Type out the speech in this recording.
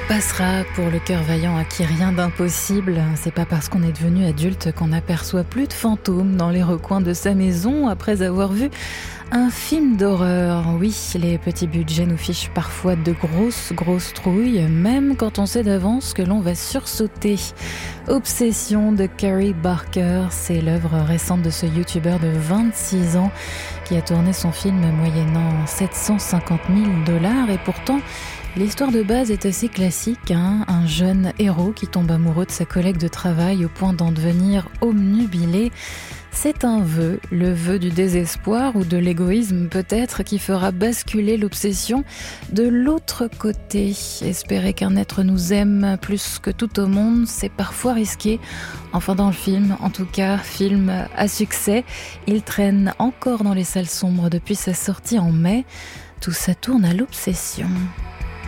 passera pour le cœur vaillant à qui rien d'impossible. C'est pas parce qu'on est devenu adulte qu'on n'aperçoit plus de fantômes dans les recoins de sa maison après avoir vu un film d'horreur. Oui, les petits budgets nous fichent parfois de grosses trouilles, même quand on sait d'avance que l'on va sursauter. Obsession de Carrie Barker, c'est l'œuvre récente de ce youtubeur de 26 ans qui a tourné son film moyennant 750 000 $. Et pourtant, l'histoire de base est assez classique, un jeune héros qui tombe amoureux de sa collègue de travail au point d'en devenir obnubilé. C'est un vœu, le vœu du désespoir ou de l'égoïsme peut-être, qui fera basculer l'obsession de l'autre côté. Espérer qu'un être nous aime plus que tout au monde, c'est parfois risqué. Enfin dans le film, en tout cas, film à succès. Il traîne encore dans les salles sombres depuis sa sortie en mai. Tout ça tourne à l'obsession.